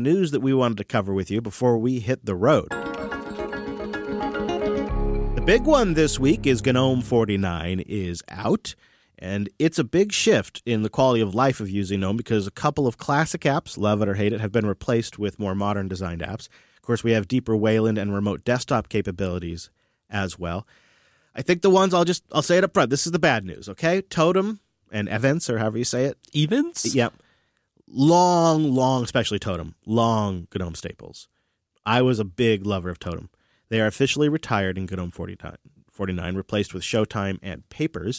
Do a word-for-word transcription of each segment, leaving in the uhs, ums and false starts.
news that we wanted to cover with you before we hit the road. The big one this week is GNOME forty-nine is out, and it's a big shift in the quality of life of using GNOME because a couple of classic apps, love it or hate it, have been replaced with more modern designed apps. Of course, we have deeper Wayland and remote desktop capabilities as well. I think the ones, I'll just, I'll say it up front, this is the bad news, okay? Totem and Events, or however you say it. Events? Yep. Long, long, especially Totem, long GNOME staples. I was a big lover of Totem. They are officially retired in GNOME forty-nine, replaced with Showtime and Papers,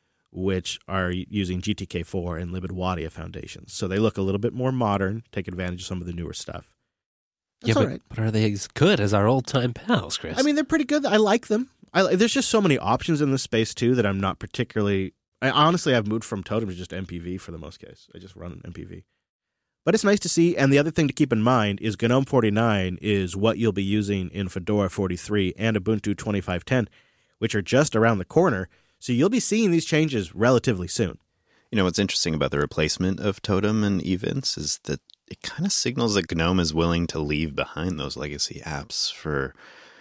which are using G T K four and libidwadia foundations. So they look a little bit more modern, take advantage of some of the newer stuff. That's yeah, but, all right. but are they as good as our old-time pals, Chris? I mean, they're pretty good. I like them. I, there's just so many options in this space, too, that I'm not particularly... I honestly, I've moved from Totem to just M P V for the most case. I just run M P V. But it's nice to see, and the other thing to keep in mind is GNOME forty-nine is what you'll be using in Fedora forty-three and Ubuntu twenty-five ten, which are just around the corner, so you'll be seeing these changes relatively soon. You know, what's interesting about the replacement of Totem and Events is that it kind of signals that GNOME is willing to leave behind those legacy apps for,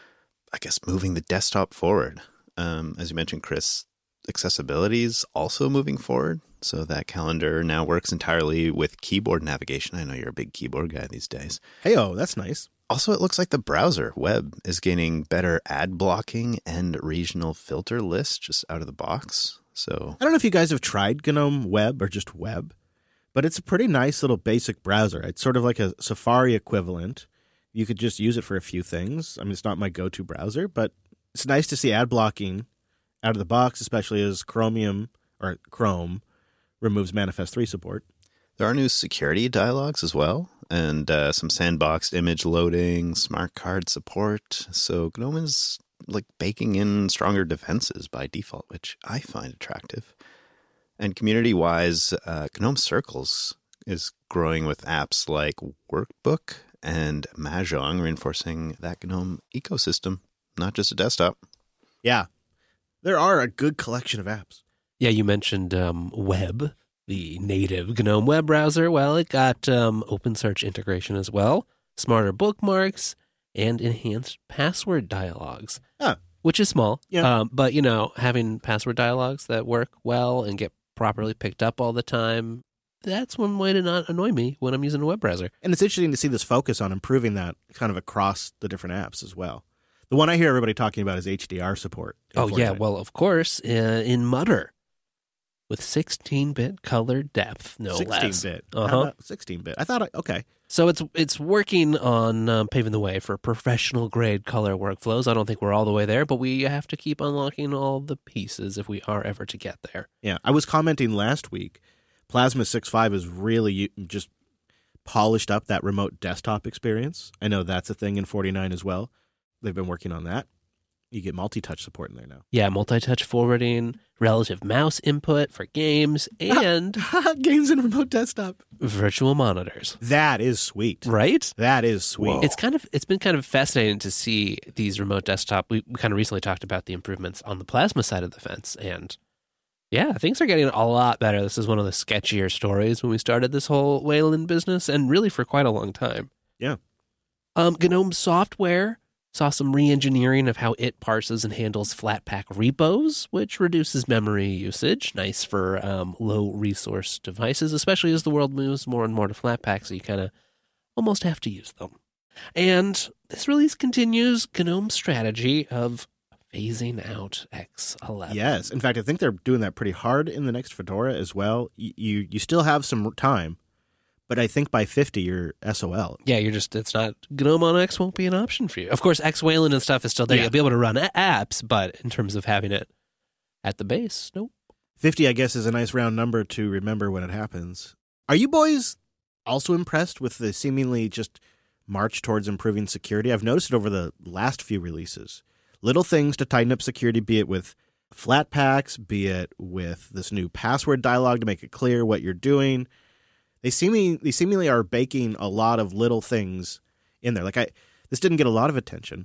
I guess, moving the desktop forward. Um, as you mentioned, Chris, accessibility is also moving forward. So that calendar now works entirely with keyboard navigation. I know you're a big keyboard guy these days. Hey-oh, that's nice. Also, it looks like the browser web is gaining better ad blocking and regional filter lists just out of the box. So I don't know if you guys have tried GNOME Web or just Web, but it's a pretty nice little basic browser. It's sort of like a Safari equivalent. You could just use it for a few things. I mean, it's not my go-to browser, but it's nice to see ad blocking out of the box, especially as Chromium or Chrome removes Manifest three support. There are new security dialogues as well, and uh, some sandboxed image loading, smart card support. So GNOME is like baking in stronger defenses by default, which I find attractive. And community-wise, uh, GNOME Circles is growing with apps like Workbook and Mahjong, reinforcing that GNOME ecosystem, not just a desktop. Yeah, there are a good collection of apps. Yeah, you mentioned um, Web, the native GNOME web browser. Well, it got um, OpenSearch integration as well, smarter bookmarks, and enhanced password dialogues, oh. which is small. Yeah. Um, but, you know, having password dialogues that work well and get properly picked up all the time, that's one way to not annoy me when I'm using a web browser. And it's interesting to see this focus on improving that kind of across the different apps as well. The one I hear everybody talking about is H D R support. Oh, yeah. Well, of course, uh, in Mutter. With sixteen-bit color depth, no less. sixteen-bit. Uh-huh. sixteen-bit. I thought, okay. So it's it's working on um, paving the way for professional-grade color workflows. I don't think we're all the way there, but we have to keep unlocking all the pieces if we are ever to get there. Yeah, I was commenting last week, Plasma six point five has really just polished up that remote desktop experience. I know that's a thing in forty-nine as well. They've been working on that. You get multi-touch support in there now. Yeah, multi-touch forwarding, relative mouse input for games, and games in remote desktop. Virtual monitors. That is sweet. Right? That is sweet. Whoa. It's kind of it's been kind of fascinating to see these remote desktop. We, we kind of recently talked about the improvements on the Plasma side of the fence, and yeah, things are getting a lot better. This is one of the sketchier stories when we started this whole Wayland business, and really for quite a long time. Yeah. Um, GNOME Software saw some re-engineering of how it parses and handles Flatpak repos, which reduces memory usage. Nice for um, low-resource devices, especially as the world moves more and more to Flatpak, so you kind of almost have to use them. And this release continues GNOME's strategy of phasing out X eleven. Yes. In fact, I think they're doing that pretty hard in the next Fedora as well. You, you, you still have some time, but I think by fifty, you're S O L. Yeah, you're just, it's not, GNOME on X won't be an option for you. Of course, X Wayland and stuff is still there. Yeah. You'll be able to run a- apps, but in terms of having it at the base, nope. fifty, I guess, is a nice round number to remember when it happens. Are you boys also impressed with the seemingly just march towards improving security? I've noticed it over the last few releases. Little things to tighten up security, be it with Flatpaks, be it with this new password dialog to make it clear what you're doing. They seemingly, they seemingly are baking a lot of little things in there. Like I, this didn't get a lot of attention,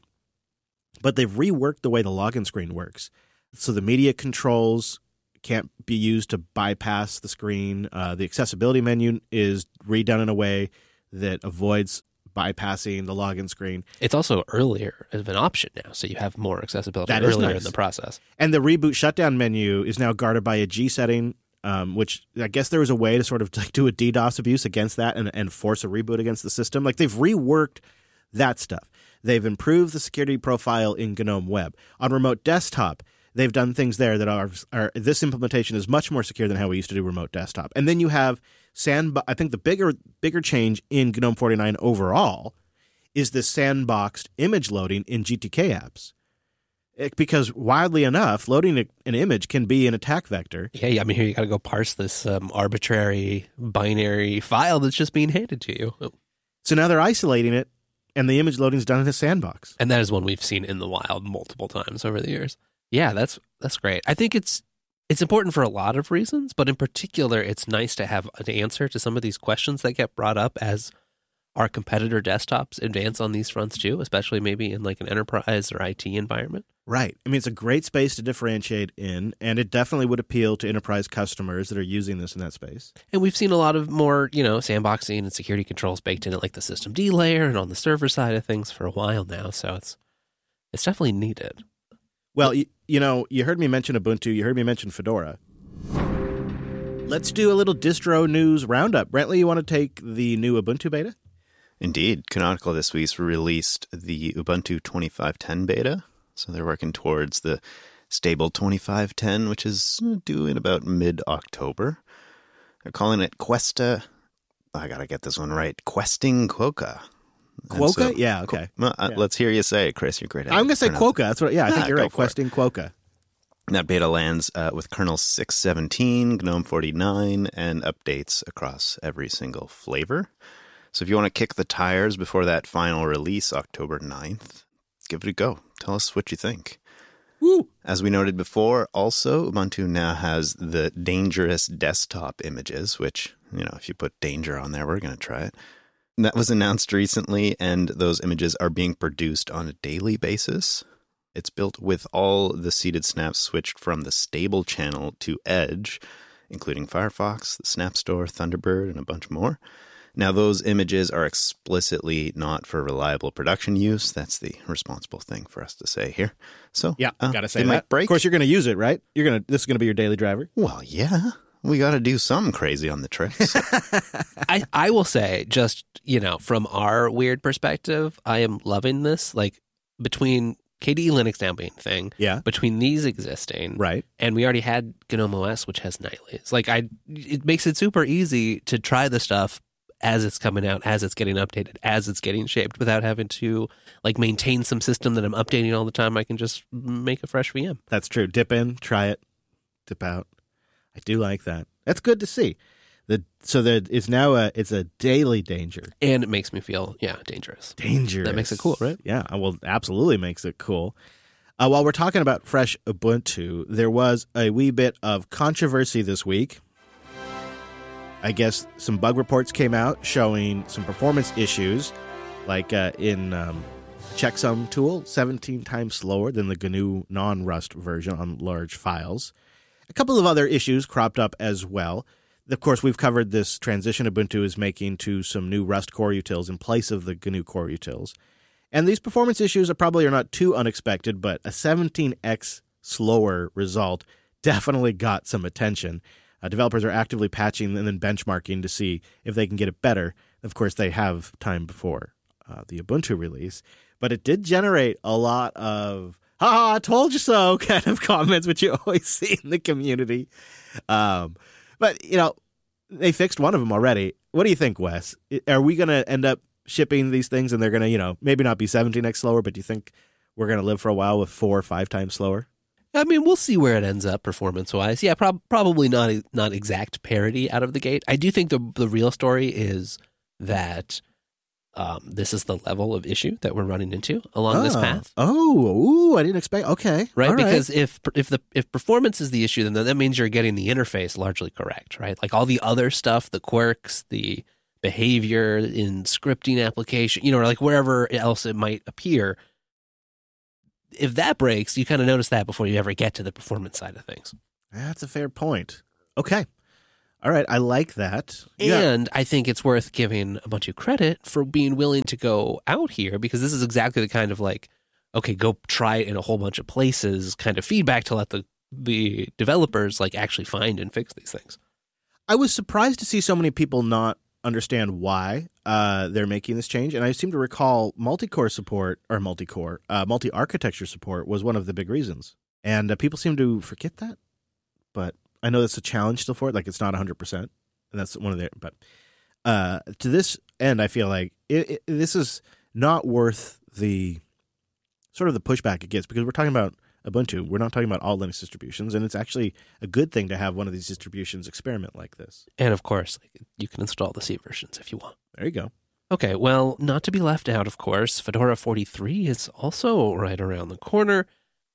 but they've reworked the way the login screen works. So the media controls can't be used to bypass the screen. Uh, the accessibility menu is redone in a way that avoids bypassing the login screen. It's also earlier of an option now, so you have more accessibility That is earlier nice. in the process. And the reboot shutdown menu is now guarded by a G setting, um, which I guess there was a way to sort of like do a DDoS abuse against that and, and force a reboot against the system. Like they've reworked that stuff. They've improved the security profile in GNOME Web. On remote desktop, they've done things there that are, are this implementation is much more secure than how we used to do remote desktop. And then you have sand. I think the bigger bigger change in GNOME forty-nine overall is the sandboxed image loading in G T K apps. It, because wildly enough, loading a, an image can be an attack vector. Yeah, yeah, I mean, here you got to go parse this um, arbitrary binary file that's just being handed to you. Oh. So now they're isolating it, and the image loading is done in a sandbox. And that is one we've seen in the wild multiple times over the years. Yeah, that's that's great. I think it's it's important for a lot of reasons, but in particular, it's nice to have an answer to some of these questions that get brought up as our competitor desktops advance on these fronts too, especially maybe in like an enterprise or I T environment. Right. I mean, it's a great space to differentiate in, and it definitely would appeal to enterprise customers that are using this in that space. And we've seen a lot of more, you know, sandboxing and security controls baked in at like the system D layer and on the server side of things for a while now. So it's it's definitely needed. Well, you, you know, you heard me mention Ubuntu. You heard me mention Fedora. Let's do a little distro news roundup. Brantley, you want to take the new Ubuntu beta? Indeed. Canonical this week released the Ubuntu twenty-five ten beta. So they're working towards the stable twenty-five ten, which is due in about mid-October. They're calling it Questa. I got to get this one right. Questing Quokka. Quokka? So, yeah, okay. Well, uh, yeah. Let's hear you say it, Chris. You're great at I'm going to say pronouncing. Quokka. That's what. Yeah, I think Ah, you're go right. for it. Questing Quokka. That beta lands uh, with kernel six seventeen, GNOME forty-nine, and updates across every single flavor. So if you want to kick the tires before that final release, October ninth, give it a go. Tell us what you think. Woo! As we noted before, also, Ubuntu now has the dangerous desktop images, which, you know, if you put danger on there, we're going to try it. That was announced recently, and those images are being produced on a daily basis. It's built with all the seeded snaps switched from the stable channel to Edge, including Firefox, the Snap Store, Thunderbird, and a bunch more. Now, those images are explicitly not for reliable production use. That's the responsible thing for us to say here. So, Yeah, uh, gotta say they that. might break. Of course, you're going to use it, right? You're going to. This is going to be your daily driver. Well, yeah. We got to do something crazy on the trips. I, I will say, just, you know, from our weird perspective, I am loving this. Like, between K D E Linux now being a thing, Yeah. between these existing, Right. and we already had GNOME O S, which has nightlies. Like, I, it makes it super easy to try the stuff as it's coming out, as it's getting updated, as it's getting shaped, without having to, like, maintain some system that I'm updating all the time. I can just make a fresh V M. That's true. Dip in, try it, dip out. I do like that. That's good to see. The so that it's now a it's a daily danger. And it makes me feel, yeah, dangerous. Dangerous. That makes it cool, right? Yeah, well, absolutely makes it cool. Uh, while we're talking about fresh Ubuntu, there was a wee bit of controversy this week. I guess some bug reports came out showing some performance issues, like uh, in um, Checksum tool, seventeen times slower than the G N U non-Rust version on large files. A couple of other issues cropped up as well. Of course, we've covered this transition Ubuntu is making to some new Rust core utils in place of the G N U core utils. And these performance issues are probably are not too unexpected, but a seventeen x slower result definitely got some attention. Uh, developers are actively patching and then benchmarking to see if they can get it better. Of course, they have time before uh, the Ubuntu release. But it did generate a lot of, ha, I told you so kind of comments, which you always see in the community. Um, but, you know, they fixed one of them already. What do you think, Wes? Are we going to end up shipping these things and they're going to, you know, maybe not be seventeen x slower, but do you think we're going to live for a while with four or five times slower? I mean, we'll see where it ends up performance-wise. Yeah, prob- probably not not exact parity out of the gate. I do think the the real story is that um, this is the level of issue that we're running into along oh. this path. Oh, ooh, I didn't expect. Okay, right? All Because if if the if performance is the issue, then that means you're getting the interface largely correct, right? Like all the other stuff, the quirks, the behavior in scripting application, you know, or like wherever else it might appear. If that breaks, you kind of notice that before you ever get to the performance side of things. That's a fair point. Okay. All right, I like that. Yeah. And I think it's worth giving a bunch of credit for being willing to go out here, because this is exactly the kind of like, okay, go try it in a whole bunch of places kind of feedback to let the, the developers like actually find and fix these things. I was surprised to see so many people not understand why uh, they're making this change. And I seem to recall multi-core support, or multi-core, uh, multi-architecture support was one of the big reasons. And uh, people seem to forget that. But I know that's a challenge still for it. Like, it's not one hundred percent. And that's one of the, but uh, to this end, I feel like it, it, this is not worth the sort of the pushback it gets, because we're talking about Ubuntu. We're not talking about all Linux distributions, and it's actually a good thing to have one of these distributions experiment like this. And of course, you can install the C versions if you want. There you go. Okay, well, not to be left out, of course, Fedora forty-three is also right around the corner,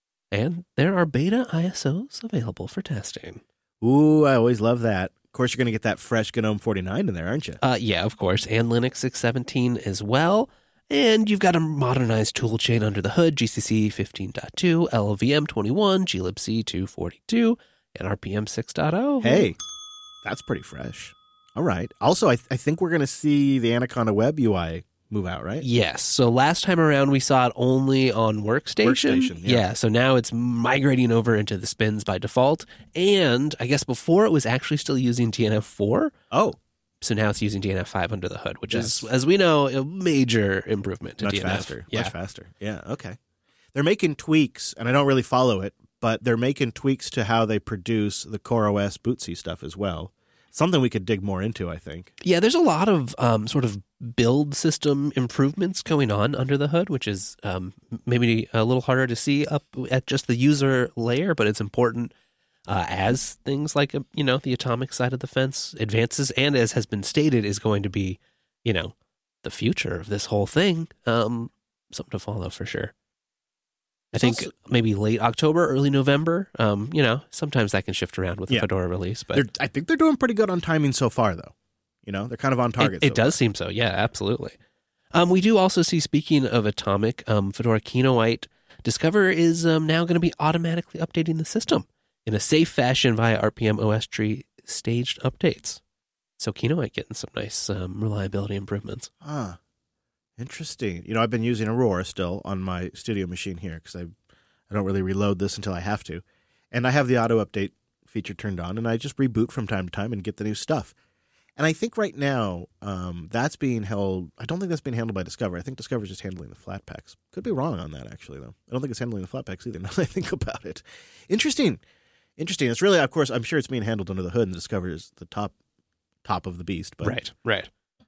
and there are beta I S Os available for testing. Ooh, I always love that. Of course, you're going to get that fresh GNOME forty-nine in there, aren't you? Uh, yeah, of course, and Linux six seventeen as well. And you've got a modernized toolchain under the hood, G C C fifteen point two, L L V M twenty-one, glibc two forty-two, and R P M six point oh. Hey, that's pretty fresh. All right. Also, I, th- I think we're going to see the Anaconda Web U I move out, right? Yes. So last time around, we saw it only on Workstation. Workstation, yeah. yeah. So now it's migrating over into the spins by default. And I guess before it was actually still using D N F four. Oh. So now it's using D N F five under the hood, which Yes. is, as we know, a major improvement to Much D N F. faster. Yeah. Much faster. Yeah, okay. They're making tweaks, and I don't really follow it, but they're making tweaks to how they produce the CoreOS Bootsy stuff as well. Something we could dig more into, I think. Yeah, there's a lot of um, sort of build system improvements going on under the hood, which is um, maybe a little harder to see up at just the user layer, but it's important uh, as things like, you know, the atomic side of the fence advances, and as has been stated, is going to be, you know, the future of this whole thing. Um, something to follow for sure. I It's think also- maybe late October, early November. Um, you know, sometimes that can shift around with the Yeah. Fedora release, but They're, I think they're doing pretty good on timing so far, though. You know, they're kind of on target. It, it so does seem so. Yeah, absolutely. Um, we do also see, speaking of Atomic, um, Fedora Kinoite Discover is um, now going to be automatically updating the system in a safe fashion via R P M O S tree staged updates. So Kinoite getting some nice um, reliability improvements. Ah, interesting. You know, I've been using Aurora still on my studio machine here because I, I don't really reload this until I have to. And I have the auto update feature turned on, and I just reboot from time to time and get the new stuff. And I think right now um, that's being held, I don't think that's being handled by Discover. I think Discover's just handling the flat packs. Could be wrong on that, actually, though. I don't think it's handling the flat packs either, now that I think about it. Interesting. Interesting. It's really, of course, I'm sure it's being handled under the hood, and Discover is the top top of the beast. But Right, right.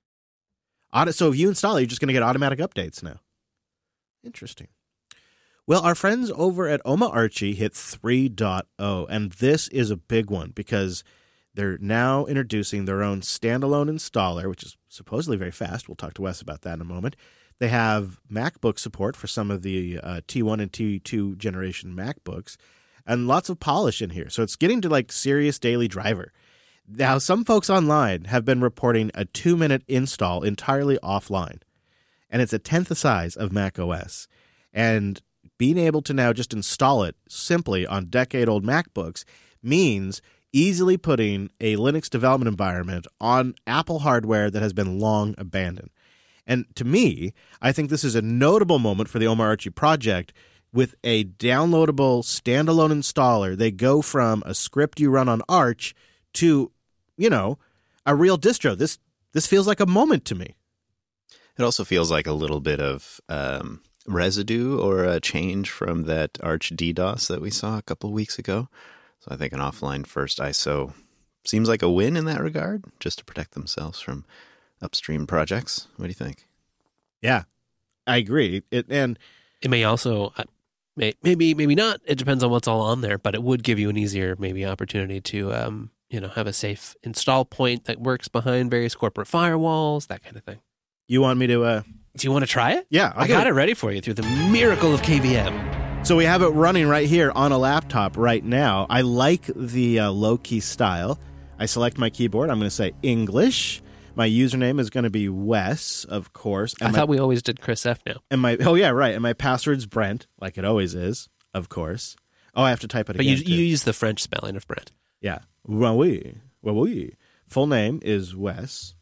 Auto, so if you install it, you're just going to get automatic updates now. Interesting. Well, our friends over at OmaArchie hit three point oh, and this is a big one because they're now introducing their own standalone installer, which is supposedly very fast. We'll talk to Wes about that in a moment. They have MacBook support for some of the uh, T one and T two generation MacBooks, and lots of polish in here. So it's getting to like serious daily driver. Now, some folks online have been reporting a two-minute install entirely offline, and it's a tenth the size of macOS. And being able to now just install it simply on decade-old MacBooks means easily putting a Linux development environment on Apple hardware that has been long abandoned. And to me, I think this is a notable moment for the OmaArchie project. With a downloadable standalone installer, they go from a script you run on Arch to, you know, a real distro. This this feels like a moment to me. It also feels like a little bit of um, residue or a change from that Arch DDoS that we saw a couple weeks ago. So I think an offline first I S O seems like a win in that regard, just to protect themselves from upstream projects. What do you think? Yeah, I agree. It, and It may also, uh, may, maybe maybe not. It depends on what's all on there, but it would give you an easier maybe opportunity to, um, you know, have a safe install point that works behind various corporate firewalls, that kind of thing. you want me to? Uh, Do you want to try it? yeah, I got it ready for you through the miracle of K V M. So we have it running right here on a laptop right now. I like the uh, low-key style. I select my keyboard. I'm going to say English. My username is going to be Wes, of course. And I my, thought we always did Chris F now. and my oh yeah, right. And my password's Brent, like it always is, of course. Oh, I have to type it But again. you, too. you use the French spelling of Brent. Yeah. Oui, oui, oui. Full name is Wes.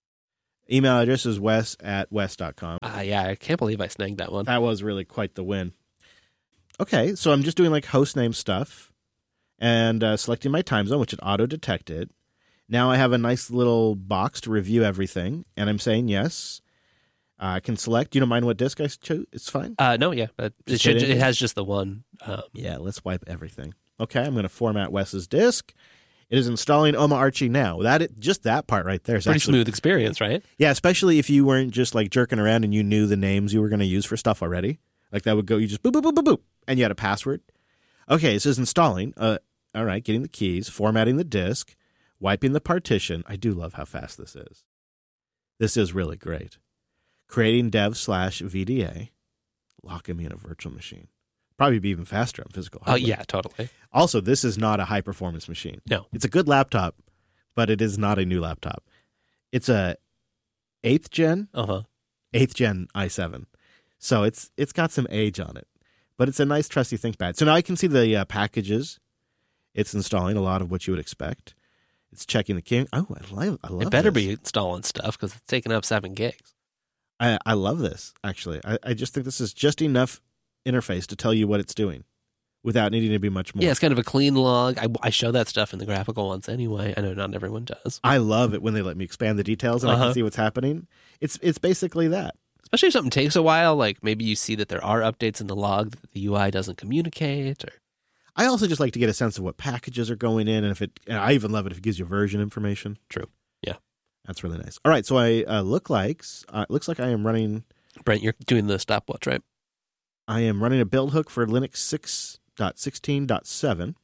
Email address is wes at wes dot com. Ah, uh, yeah, I can't believe I snagged that one. That was really quite the win. Okay, so I'm just doing like host name stuff and uh, selecting my time zone, which it auto-detected. Now I have a nice little box to review everything, and I'm saying yes. Uh, I can select. You don't mind what disk I chose? It's fine? Uh, no, yeah. It, it, should, it has just the one. Um, yeah, let's wipe everything. Okay, I'm going to format Wes's disk. It is installing OmaArchie now. That it, just that part right there is pretty actually, smooth experience, right? Yeah, especially if you weren't just like jerking around and you knew the names you were going to use for stuff already. Like that would go, you just boop, boop, boop, boop, boop, and you had a password. Okay, it says installing. Uh, all right, getting the keys, formatting the disk, wiping the partition. I do love how fast this is. This is really great. Creating dev slash V D A, locking me in a virtual machine. Probably be even faster on physical hardware. Oh, hardware. yeah, totally. Also, this is not a high-performance machine. No. It's a good laptop, but it is not a new laptop. It's a eighth gen, uh-huh. eighth gen i seven. So it's it's got some age on it, but it's a nice, trusty ThinkPad. So now I can see the uh, packages. It's installing a lot of what you would expect. It's checking the key. Oh, I love, I love It better this. be installing stuff because it's taking up seven gigs. I, I love this, actually. I, I just think this is just enough interface to tell you what it's doing without needing to be much more. Yeah, it's kind of a clean log. I, I show that stuff in the graphical ones anyway. I know not everyone does. I love it when they let me expand the details and uh-huh. I can see what's happening. It's it's basically that. Especially if something takes a while, like maybe you see that there are updates in the log that the U I doesn't communicate. Or I also just like to get a sense of what packages are going in, and if it. And I even love it if it gives you version information. True. Yeah, that's really nice. All right, so I uh, look like uh, looks like I am running. Brent, you're doing the stopwatch, right? I am running a build hook for Linux six point sixteen point seven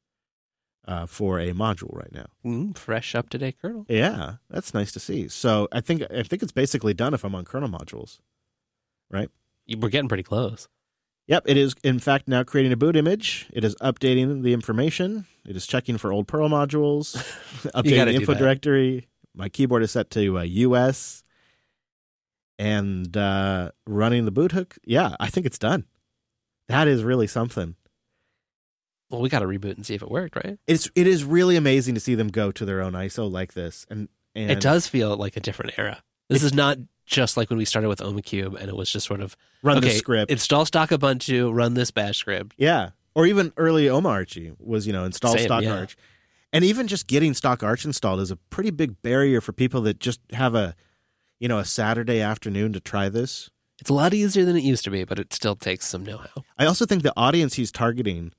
uh, for a module right now. Mm, fresh, up-to-date kernel. Yeah, that's nice to see. So I think I think it's basically done if I'm on kernel modules, right? We're getting pretty close. Yep, it is, in fact, now creating a boot image. It is updating the information. It is checking for old Perl modules, updating the info directory. My keyboard is set to uh, U S, and uh, running the boot hook. Yeah, I think it's done. That is really something. Well, we got to reboot and see if it worked, right? It's it is really amazing to see them go to their own I S O like this, and, and it does feel like a different era. This is not just like when we started with OmaCube, and it was just sort of run okay, the script, install stock Ubuntu, run this bash script. Yeah, or even early OmaArchie was you know install Same, stock yeah. Arch, and even just getting stock Arch installed is a pretty big barrier for people that just have a you know a Saturday afternoon to try this. It's a lot easier than it used to be, but it still takes some know-how. I also think the audience he's targeting,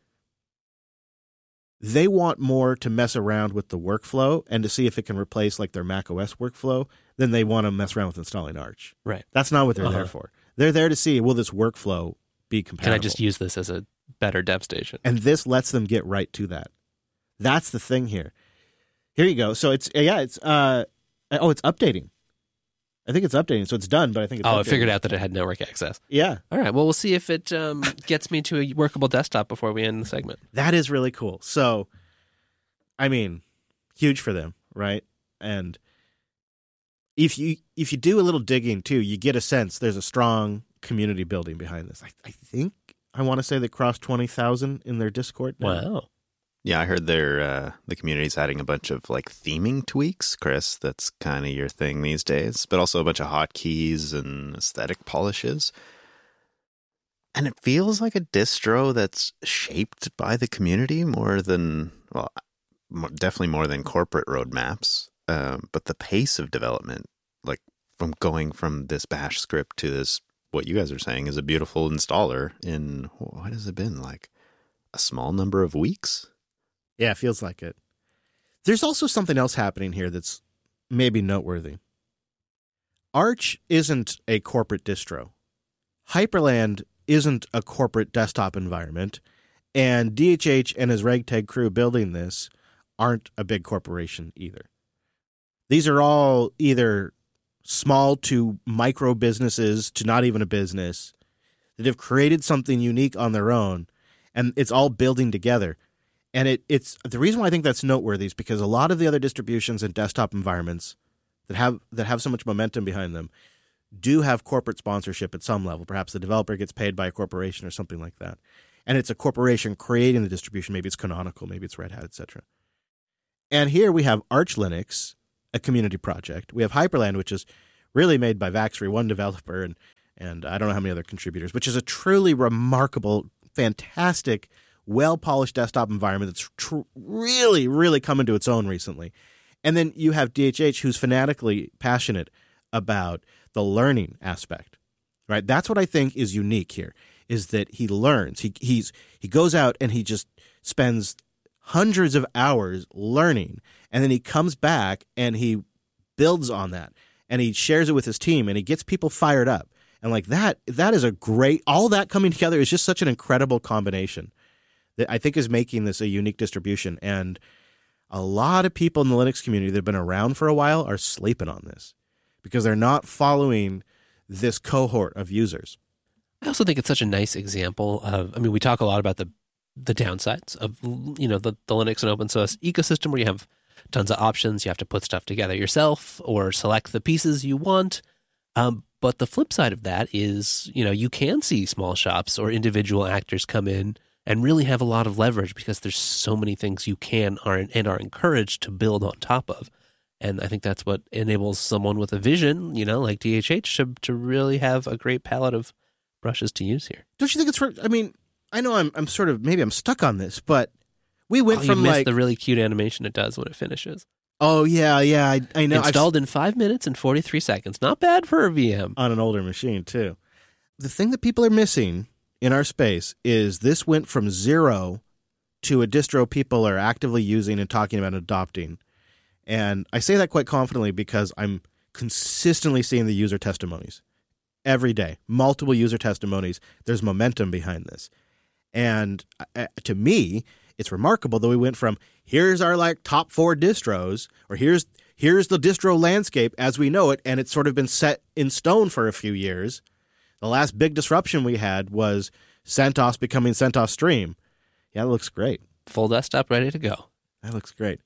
they want more to mess around with the workflow and to see if it can replace like their macOS workflow than they want to mess around with installing Arch. Right. That's not what they're uh-huh. there for. They're there to see, will this workflow be compatible? Can I just use this as a better dev station? And this lets them get right to that. That's the thing here. Here you go. So it's, yeah, it's, uh, oh, it's updating. I think it's updating, so it's done, but I think it's Oh, updating. I figured out that it had network access. Yeah. All right, well, we'll see if it um, gets me to a workable desktop before we end the segment. That is really cool. So, I mean, huge for them, right? And if you if you do a little digging, too, you get a sense there's a strong community building behind this. I, I think, I want to say they crossed twenty thousand in their Discord now. Wow. Yeah, I heard they're, uh, the community's adding a bunch of like theming tweaks, Chris. That's kind of your thing these days, but also a bunch of hotkeys and aesthetic polishes. And it feels like a distro that's shaped by the community more than, well, definitely more than corporate roadmaps. Um, but the pace of development, like from going from this bash script to this, what you guys are saying is a beautiful installer in, what has it been, like a small number of weeks? Yeah, it feels like it. There's also something else happening here that's maybe noteworthy. Arch isn't a corporate distro. Hyperland isn't a corporate desktop environment. And D H H and his ragtag crew building this aren't a big corporation either. These are all either small to micro businesses to not even a business that have created something unique on their own, and it's all building together. And it, it's the reason why I think that's noteworthy is because a lot of the other distributions and desktop environments that have that have so much momentum behind them do have corporate sponsorship at some level. Perhaps the developer gets paid by a corporation or something like that. And it's a corporation creating the distribution. Maybe it's Canonical, maybe it's Red Hat, et cetera. And here we have Arch Linux a community project. We have Hyperland, which is really made by Vaxry, one developer, and and I don't know how many other contributors, which is a truly remarkable, fantastic, well-polished desktop environment that's tr- really, really come into its own recently. And then you have D H H, who's fanatically passionate about the learning aspect, right? That's what I think is unique here, is that he learns. He he's he goes out and he just spends hundreds of hours learning, and then he comes back and he builds on that, and he shares it with his team, and he gets people fired up. And like that, that is a great, all that coming together is just such an incredible combination that I think is making this a unique distribution. And a lot of people in the Linux community that have been around for a while are sleeping on this because they're not following this cohort of users. I also think it's such a nice example of, I mean, we talk a lot about the the downsides of, you know, the, the Linux and open source ecosystem where you have tons of options. You have to put stuff together yourself or select the pieces you want. Um, but the flip side of that is, you know, you can see small shops or individual actors come in and really have a lot of leverage because there's so many things you can are and are encouraged to build on top of. And I think that's what enables someone with a vision, you know, like D H H to, to really have a great palette of brushes to use here. Don't you think it's, I mean, I know I'm I'm sort of, maybe I'm stuck on this, but we went oh, from you missed like the really cute animation it does when it finishes. Oh, yeah, yeah, I, I know. Installed I've, in five minutes and forty-three seconds. Not bad for a V M. On an older machine, too. The thing that people are missing in our space is this went from zero to a distro people are actively using and talking about adopting. And I say that quite confidently because I'm consistently seeing the user testimonies every day, multiple user testimonies. There's momentum behind this. And uh, to me, it's remarkable that we went from here's our like top four distros, or here's here's the distro landscape as we know it, and it's sort of been set in stone for a few years. The last big disruption we had was CentOS becoming CentOS Stream. Yeah, that looks great. Full desktop ready to go. That looks great.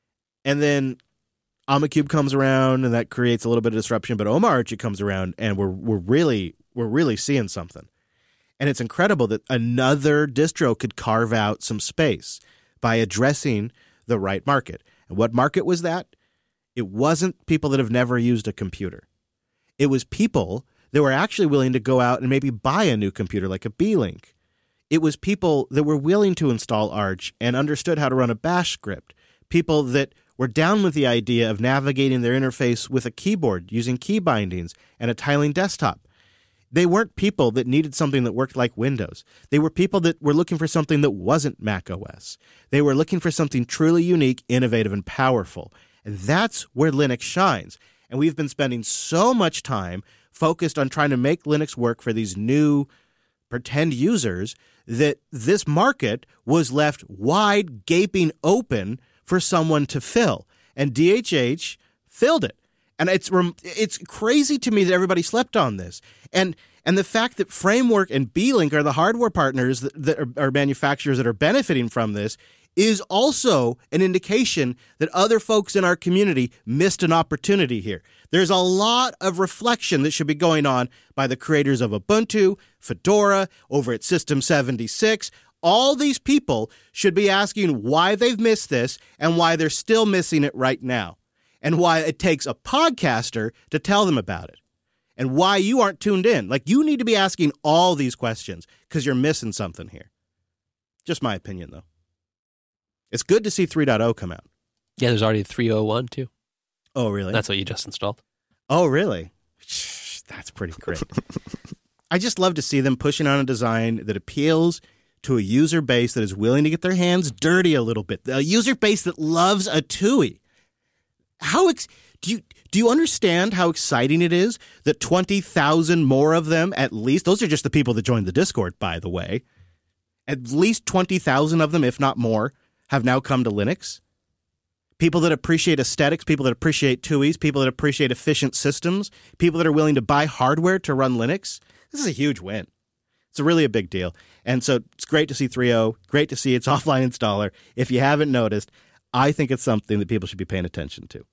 And then Omacube comes around, and that creates a little bit of disruption. But Omarchy comes around, and we're we're really we're really seeing something. And it's incredible that another distro could carve out some space by addressing the right market. And what market was that? It wasn't people that have never used a computer. It was people that were actually willing to go out and maybe buy a new computer like a B-Link. It was people that were willing to install Arch and understood how to run a bash script. People that were down with the idea of navigating their interface with a keyboard using key bindings and a tiling desktop. They weren't people that needed something that worked like Windows. They were people that were looking for something that wasn't Mac O S. They were looking for something truly unique, innovative, and powerful. And that's where Linux shines. And we've been spending so much time focused on trying to make Linux work for these new pretend users that this market was left wide, gaping open for someone to fill. And D H H filled it. And it's it's crazy to me that everybody slept on this. And and the fact that Framework and B-Link are the hardware partners that, that are, are manufacturers that are benefiting from this is also an indication that other folks in our community missed an opportunity here. There's a lot of reflection that should be going on by the creators of Ubuntu, Fedora, over at System seventy-six. All these people should be asking why they've missed this and why they're still missing it right now. And why it takes a podcaster to tell them about it. And why you aren't tuned in. Like, you need to be asking all these questions because you're missing something here. Just my opinion, though. It's good to see three point oh come out. Yeah, there's already three point oh one, too. Oh, really? That's what you just installed. Oh, really? That's pretty great. I just love to see them pushing on a design that appeals to a user base that is willing to get their hands dirty a little bit. A user base that loves a T U I. How ex- do you do you understand how exciting it is that twenty thousand more of them, at least, those are just the people that joined the Discord, by the way, at least twenty thousand of them, if not more, have now come to Linux? People that appreciate aesthetics, people that appreciate T U Is, people that appreciate efficient systems, people that are willing to buy hardware to run Linux. This is a huge win. It's really a big deal. And so it's great to see three point oh, great to see its offline installer. If you haven't noticed, I think it's something that people should be paying attention to.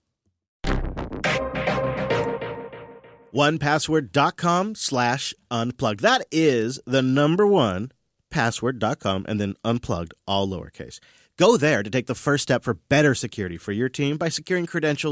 one password dot com slash unplugged. That is the number one, password dot com, and then unplugged, all lowercase. Go there to take the first step for better security for your team by securing credentials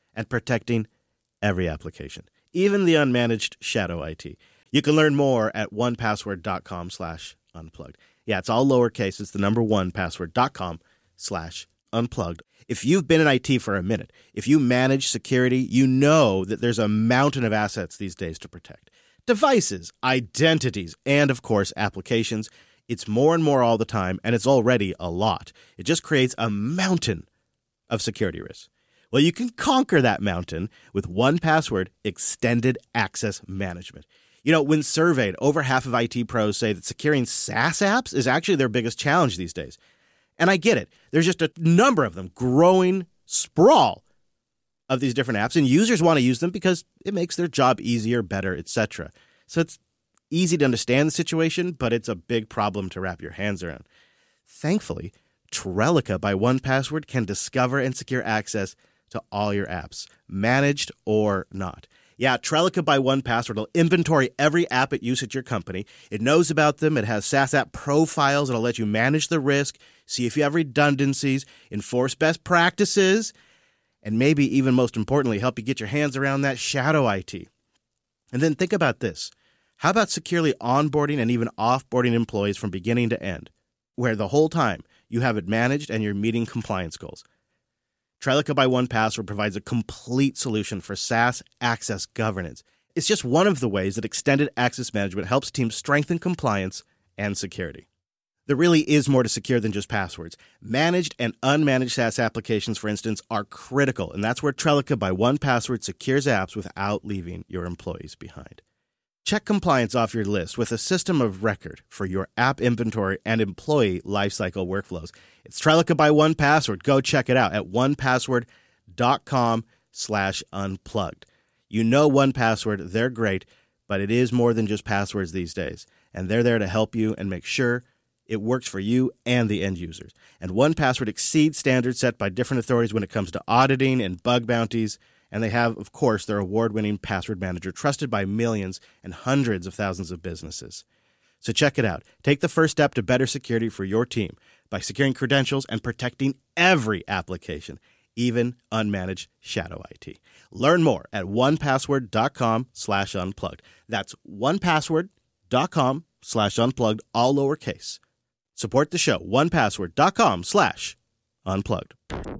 and protecting every application, even the unmanaged shadow I T. You can learn more at one password dot com slash unplugged. Yeah, it's all lowercase. It's the number one password dot com slash unplugged. If you've been in I T for a minute, if you manage security, you know that there's a mountain of assets these days to protect. Devices, identities, and of course, applications. It's more and more all the time, and it's already a lot. It just creates a mountain of security risks. Well, you can conquer that mountain with one Password Extended Access Management. You know, when surveyed, over half of I T pros say that securing SaaS apps is actually their biggest challenge these days. And I get it. There's just a number of them, growing sprawl of these different apps, and users want to use them because it makes their job easier, better, et cetera. So it's easy to understand the situation, but it's a big problem to wrap your hands around. Thankfully, Trellica by one Password can discover and secure access to all your apps, managed or not. Yeah, Trellica by one Password will inventory every app it uses at your company. It knows about them. It has SaaS app profiles. It'll let you manage the risk, see if you have redundancies, enforce best practices, and maybe even most importantly, help you get your hands around that shadow I T. And then think about this. How about securely onboarding and even offboarding employees from beginning to end, where the whole time you have it managed and you're meeting compliance goals? Trellica by one Password provides a complete solution for SaaS access governance. It's just one of the ways that extended access management helps teams strengthen compliance and security. There really is more to secure than just passwords. Managed and unmanaged SaaS applications, for instance, are critical, and that's where Trellica by one Password secures apps without leaving your employees behind. Check compliance off your list with a system of record for your app inventory and employee lifecycle workflows. It's Trellica by one Password. Go check it out at one password dot com slash unplugged. You know one Password, they're great, but it is more than just passwords these days. And they're there to help you and make sure it works for you and the end users. And one Password exceeds standards set by different authorities when it comes to auditing and bug bounties. And they have, of course, their award-winning password manager, trusted by millions and hundreds of thousands of businesses. So check it out. Take the first step to better security for your team by securing credentials and protecting every application, even unmanaged shadow I T. Learn more at one password dot com slash unplugged. That's one password dot com slash unplugged, all lowercase. Support the show, one password dot com slash unplugged.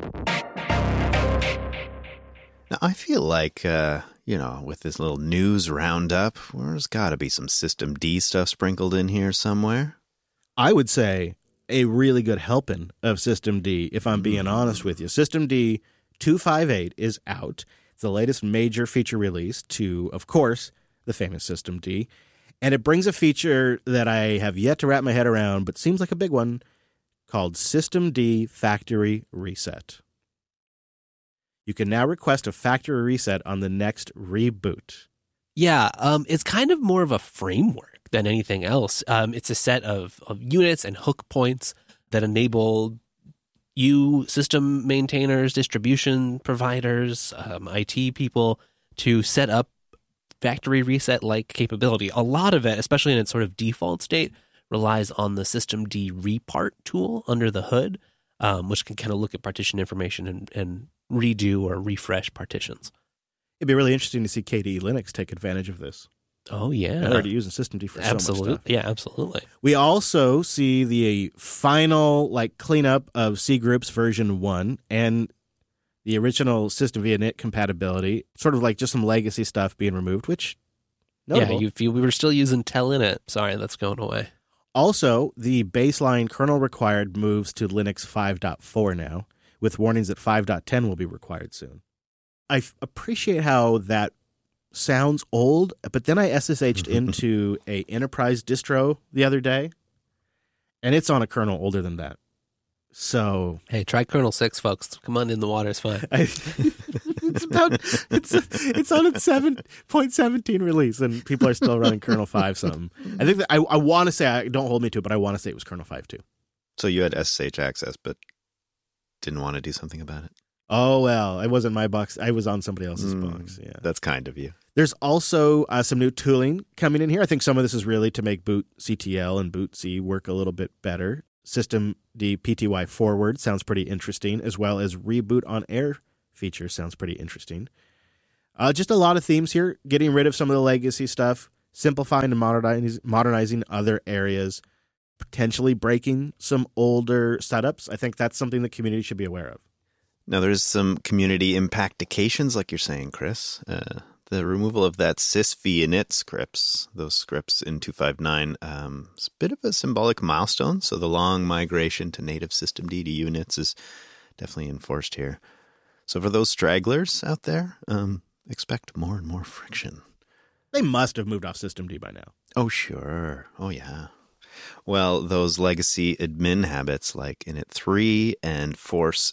Now, I feel like, uh, you know, with this little news roundup, there's got to be some System D stuff sprinkled in here somewhere. I would say a really good helping of System D, if I'm being honest with you. System D two fifty-eight is out. It's the latest major feature release to, of course, the famous System D. And it brings a feature that I have yet to wrap my head around, but seems like a big one, called System D Factory Reset. You can now request a factory reset on the next reboot. Yeah, um, it's kind of more of a framework than anything else. Um, it's a set of, of units and hook points that enable you, system maintainers, distribution providers, um, I T people, to set up factory reset-like capability. A lot of it, especially in its sort of default state, relies on the System D repart tool under the hood, um, which can kind of look at partition information and, and redo or refresh partitions. It'd be really interesting to see K D E Linux take advantage of this. Oh, yeah. They're already using System D for absolutely. so much stuff. Yeah, absolutely. We also see the final like cleanup of C Groups version one and the original System via N I T compatibility, sort of like just some legacy stuff being removed, which, notable. Yeah, you, if you, we were still using Telinit. Sorry, that's going away. Also, the baseline kernel required moves to Linux five point four now, with warnings that five point ten will be required soon. I f- appreciate how that sounds old, but then I S S H'd into a enterprise distro the other day, and it's on a kernel older than that. So hey, try kernel six, folks. Come on in, the water's fine. I, it's about it's it's on its seven point seventeen release, and people are still running kernel five something. I think that I I want to say I don't hold me to it, but I want to say it was kernel five too. So you had S S H access, but didn't want to do something about it. Oh, well, it wasn't my box. I was on somebody else's Mm, box. Yeah, That's kind of you. There's also uh, some new tooling coming in here. I think some of this is really to make boot C T L and boot C work a little bit better. System D P T Y forward sounds pretty interesting, as well as reboot on air feature sounds pretty interesting. Uh, just a lot of themes here, getting rid of some of the legacy stuff, simplifying and modernize, modernizing other areas, potentially breaking some older setups. I think that's something the community should be aware of. Now, there's some community impactications, like you're saying, Chris. Uh, the removal of that sysv init scripts, those scripts in two five nine, um, is a bit of a symbolic milestone. So the long migration to native systemd to units is definitely enforced here. So for those stragglers out there, um, expect more and more friction. They must have moved off systemd by now. Oh, sure. Oh, yeah. Well, those legacy admin habits like init three and force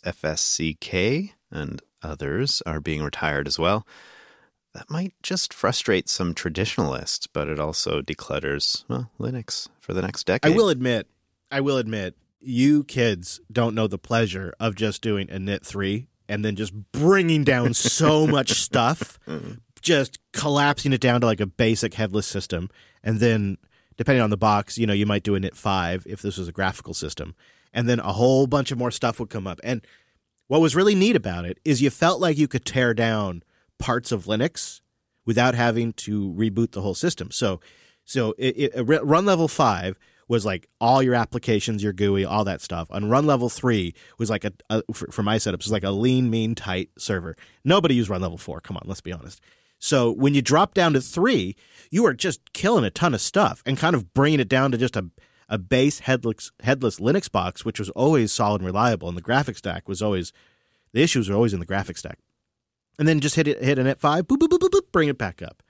fsck and others are being retired as well. That might just frustrate some traditionalists, but it also declutters, well, Linux for the next decade. I will admit, I will admit, you kids don't know the pleasure of just doing init three and then just bringing down so much stuff, just collapsing it down to like a basic headless system, and then depending on the box, you know, you might do init five if this was a graphical system. And then a whole bunch of more stuff would come up. And what was really neat about it is you felt like you could tear down parts of Linux without having to reboot the whole system. So so it, it, run level five was like all your applications, your G U I, all that stuff. On run level three was like a, a for, for my setups, was like a lean, mean, tight server. Nobody used run level four. Come on, let's be honest. So when you drop down to three, you are just killing a ton of stuff and kind of bringing it down to just a, a base headless, headless Linux box, which was always solid and reliable. And the graphics stack was always, the issues were always in the graphics stack. And then just hit it, hit an init five, boop, boop, boop, boop, boop, bring it back up.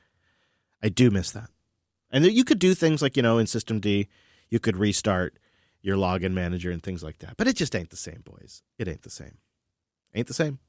I do miss that. And you could do things like, you know, in systemd, you could restart your login manager and things like that. But it just ain't the same, boys. It ain't the same. Ain't the same.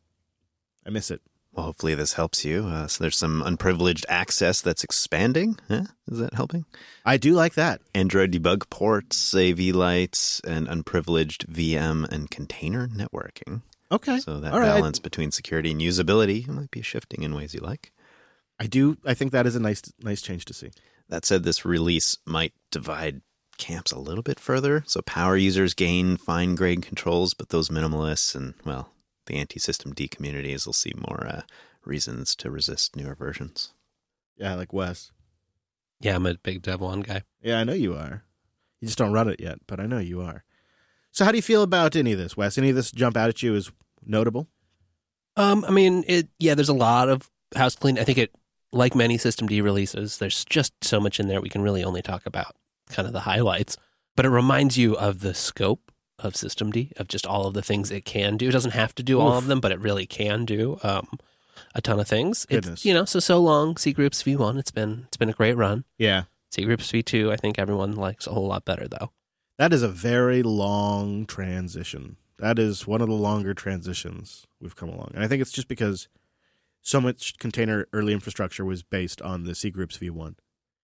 I miss it. Well, hopefully this helps you. Uh, so there's some unprivileged access that's expanding. Huh? Is that helping? I do like that. Android debug ports, A V lights, and unprivileged V M and container networking. Okay. So that All right. balance between security and usability might be shifting in ways you like. I do. I think that is a nice, nice change to see. That said, this release might divide camps a little bit further. So power users gain fine-grained controls, but those minimalists and, well, the anti-systemd communities will see more uh, reasons to resist newer versions. Yeah, like Wes. Yeah, I'm a big Dev one guy. Yeah, I know you are. You just don't run it yet, but I know you are. So how do you feel about any of this, Wes? Any of this jump out at you as notable? Um, I mean, it. Yeah, there's a lot of house clean. I think it, like many systemd releases, there's just so much in there we can really only talk about kind of the highlights. But it reminds you of the scope of systemd, of just all of the things it can do. It doesn't have to do all Oof. of them, but it really can do um, a ton of things. Goodness. It's, you know, so so long. cgroups v one. It's been it's been a great run. Yeah. cgroups v two. I think everyone likes a whole lot better though. That is a very long transition. That is one of the longer transitions we've come along. And I think it's just because so much container early infrastructure was based on the cgroups v one.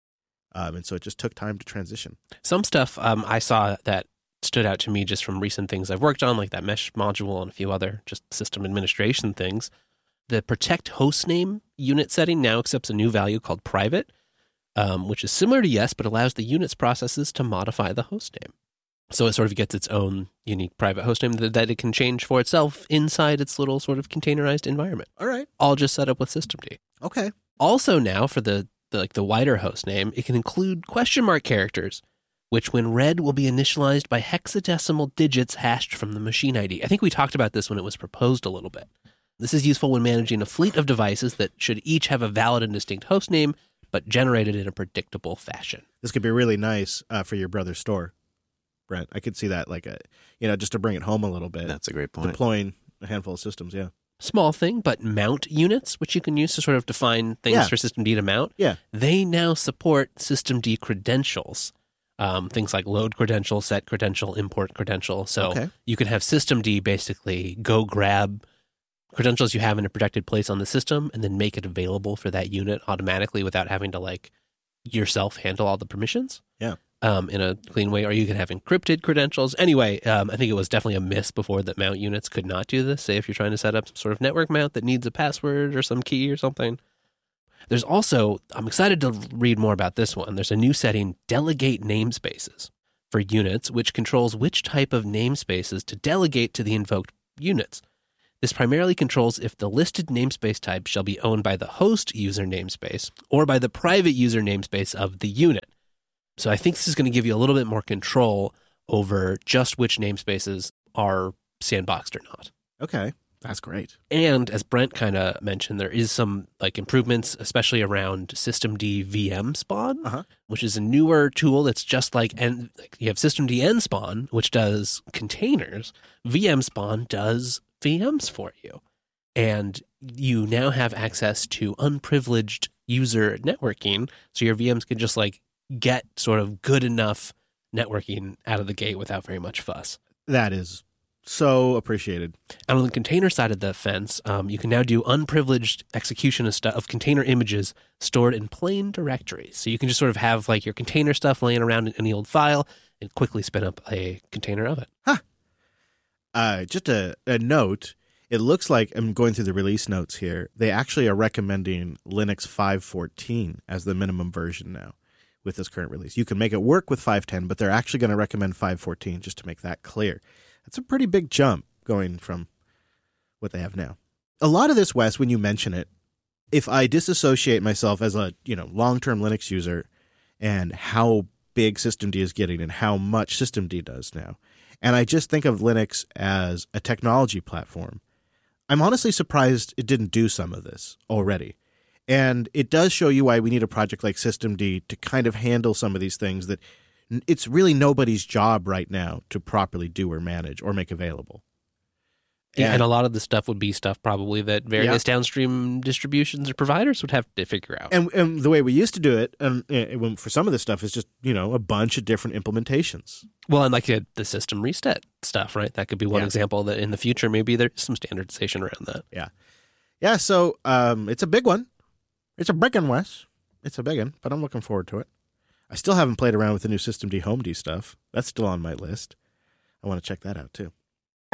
Um, and so it just took time to transition. Some stuff um, I saw that stood out to me just from recent things I've worked on, like that mesh module and a few other just system administration things. The protect hostname unit setting now accepts a new value called private, um, which is similar to yes, but allows the units processes to modify the hostname. So it sort of gets its own unique private hostname that, that it can change for itself inside its little sort of containerized environment. All right. All just set up with systemd. Okay. Also now for the, the like the wider hostname, it can include question mark characters, which when read will be initialized by hexadecimal digits hashed from the machine I D. I think we talked about this when it was proposed a little bit. This is useful when managing a fleet of devices that should each have a valid and distinct hostname, but generated in a predictable fashion. This could be really nice uh, for your brother's store, Brent. I could see that, like a, you know, just to bring it home a little bit. That's a great point. Deploying a handful of systems, yeah. Small thing, but mount units, which you can use to sort of define things Yeah. for systemd to mount. Yeah. They now support systemd credentials. Um, things like load credential, set credential, import credential. So Okay. you can have systemd basically go grab credentials you have in a protected place on the system and then make it available for that unit automatically without having to like yourself handle all the permissions. Yeah. Um, in a clean way, or you can have encrypted credentials. Anyway, um, I think it was definitely a miss before that mount units could not do this. Say if you're trying to set up some sort of network mount that needs a password or some key or something. There's also, I'm excited to read more about this one. There's a new setting, delegate namespaces for units, which controls which type of namespaces to delegate to the invoked units. This primarily controls if the listed namespace type shall be owned by the host user namespace or by the private user namespace of the unit. So I think this is going to give you a little bit more control over just which namespaces are sandboxed or not. Okay, that's great. And as Brent kind of mentioned, there is some like improvements, especially around systemd V M spawn, Uh-huh. which is a newer tool that's just like, and like you have systemd nspawn, which does containers. V M spawn does V Ms for you. And you now have access to unprivileged user networking. So your V Ms can just like get sort of good enough networking out of the gate without very much fuss. That is so appreciated. And on the container side of the fence, um, you can now do unprivileged execution of, stuff, of container images stored in plain directories. So you can just sort of have like your container stuff laying around in any old file and quickly spin up a container of it. Huh. Uh, just a, a note. It looks like, I'm going through the release notes here, they actually are recommending Linux five fourteen as the minimum version now with this current release. You can make it work with five ten, but they're actually going to recommend five fourteen, just to make that clear. That's a pretty big jump going from what they have now. A lot of this, Wes, when you mention it, if I disassociate myself as a you know long-term Linux user and how big systemd is getting and how much systemd does now, and I just think of Linux as a technology platform, I'm honestly surprised it didn't do some of this already. And it does show you why we need a project like systemd to kind of handle some of these things that it's really nobody's job right now to properly do or manage or make available. Yeah, And- and a lot of the stuff would be stuff probably that various downstream distributions or providers would have to figure out. And, and the way we used to do it, um, eh, when- for some of this stuff, is just, you know, a bunch of different implementations. Well, and like uh, the system reset stuff, right? That could be one Yeah. example that in the future, maybe there's some standardization around that. Yeah. Yeah, so um, it's a big one. It's a big one, Wes. It's a big one, but I'm looking forward to it. I still haven't played around with the new systemd Homed stuff. That's still on my list. I want to check that out, too.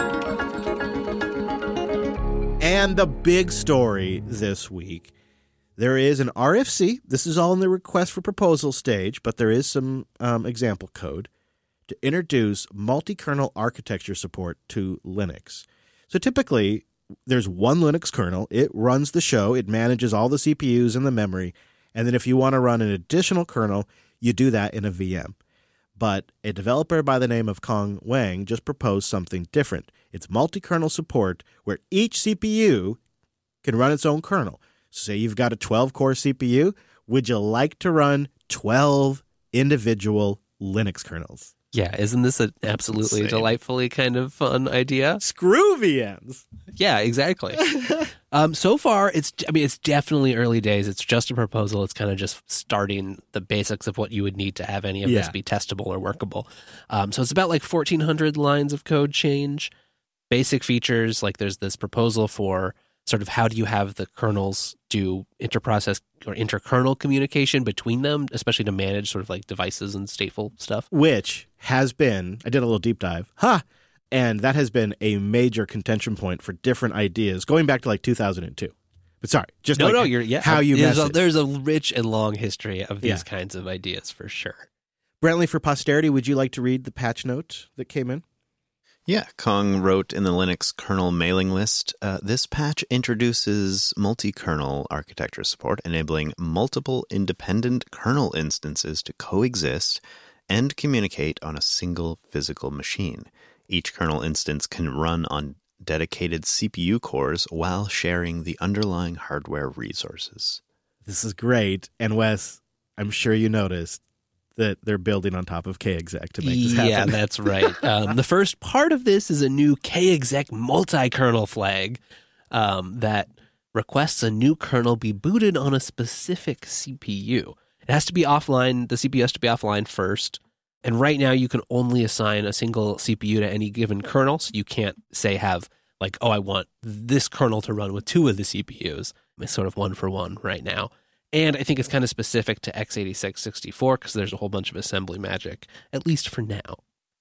And the big story this week, there is an R F C. This is all in the request for proposal stage, but there is some um, example code to introduce multi-kernel architecture support to Linux. So typically, there's one Linux kernel. It runs the show. It manages all the C P Us and the memory. And then if you want to run an additional kernel, you do that in a V M. But a developer by the name of Kong Wang just proposed something different. It's multi-kernel support where each C P U can run its own kernel. Say you've got a twelve-core C P U. Would you like to run twelve individual Linux kernels? Yeah, isn't this an absolutely Insane. delightfully kind of fun idea? Screw V Ms. Yeah, exactly. um, so far, it's I mean, it's definitely early days. It's just a proposal. It's kind of just starting the basics of what you would need to have any of this Yeah. be testable or workable. Um, so it's about like fourteen hundred lines of code change. Basic features, like there's this proposal for sort of how do you have the kernels do interprocess or interkernel communication between them, especially to manage sort of like devices and stateful stuff. Which has been, I did a little deep dive, ha, and that has been a major contention point for different ideas going back to like two thousand two. But sorry, just No, like no, you're yeah. how you there's a, message. there's a rich and long history of these Yeah. kinds of ideas for sure. Brantley, for posterity, would you like to read the patch note that came in? Yeah, Kong wrote in the Linux kernel mailing list, uh, this patch introduces multi-kernel architecture support, enabling multiple independent kernel instances to coexist and communicate on a single physical machine. Each kernel instance can run on dedicated C P U cores while sharing the underlying hardware resources. This is great. And Wes, I'm sure you noticed that they're building on top of kexec to make this happen. Yeah, that's right. Um, the first part of this is a new kexec multi-kernel flag um, that requests a new kernel be booted on a specific C P U. It has to be offline. The C P U has to be offline first. And right now you can only assign a single C P U to any given kernel. So you can't say have like, oh, I want this kernel to run with two of the C P Us. It's sort of one for one right now. And I think it's kind of specific to x eighty-six sixty-four because there's a whole bunch of assembly magic, at least for now.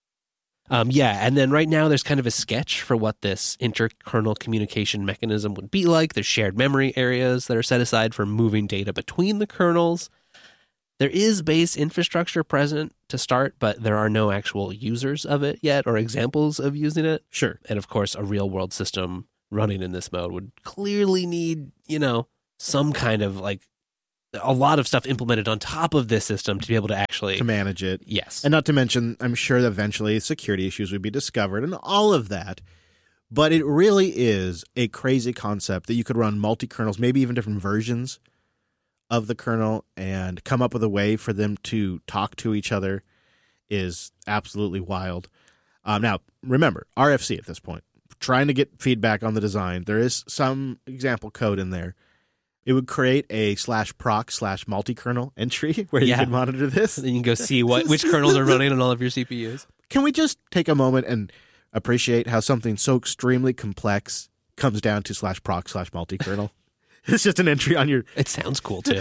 Um, yeah, and then right now there's kind of a sketch for what this interkernel communication mechanism would be like. There's shared memory areas that are set aside for moving data between the kernels. There is base infrastructure present to start, but there are no actual users of it yet or examples of using it. Sure. And of course, a real-world system running in this mode would clearly need, you know, some kind of like a lot of stuff implemented on top of this system to be able to actually to manage it. Yes. And not to mention, I'm sure that eventually security issues would be discovered and all of that. But it really is a crazy concept that you could run multi-kernels, maybe even different versions of the kernel, and come up with a way for them to talk to each other is absolutely wild. Um, now, remember, R F C at this point, trying to get feedback on the design. There is some example code in there. It would create a slash proc slash multi-kernel entry where Yeah. you can monitor this. Then you can go see what which kernels are running on all of your C P Us. Can we just take a moment and appreciate how something so extremely complex comes down to slash proc slash multi-kernel? It's just an entry on your... It sounds cool too.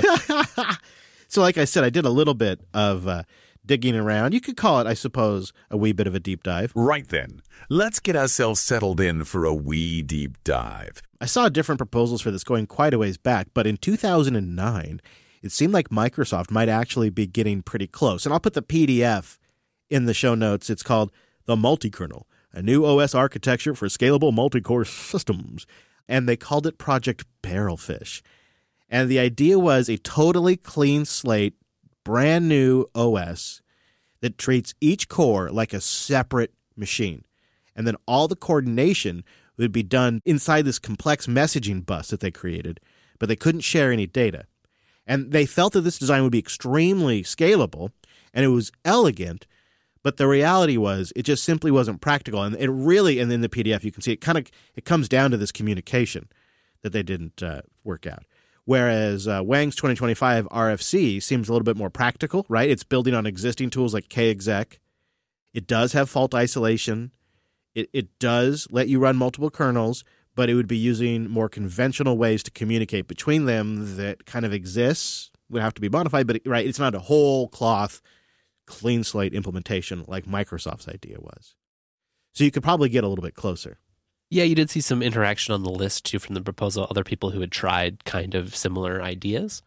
So like I said, I did a little bit of uh, digging around. You could call it, I suppose, a wee bit of a deep dive. Right then, let's get ourselves settled in for a wee deep dive. I saw different proposals for this going quite a ways back, but in two thousand nine, it seemed like Microsoft might actually be getting pretty close. And I'll put the P D F in the show notes. It's called The Multi-Kernel, a new O S architecture for scalable multi-core systems. And they called it Project Barrelfish. And the idea was a totally clean slate, brand new O S that treats each core like a separate machine. And then all the coordination would be done inside this complex messaging bus that they created, but they couldn't share any data. And they felt that this design would be extremely scalable, and it was elegant, but the reality was it just simply wasn't practical. And it really, and in the P D F you can see, it kind of it comes down to this communication that they didn't uh, work out. Whereas uh, Wang's twenty twenty-five R F C seems a little bit more practical, right? It's building on existing tools like kexec. It does have fault isolation. It it does let you run multiple kernels, but it would be using more conventional ways to communicate between them that kind of exists, would have to be modified, but it, right, it's not a whole cloth, clean slate implementation like Microsoft's idea was. So you could probably get a little bit closer. Yeah, you did see some interaction on the list, too, from the proposal, other people who had tried kind of similar ideas.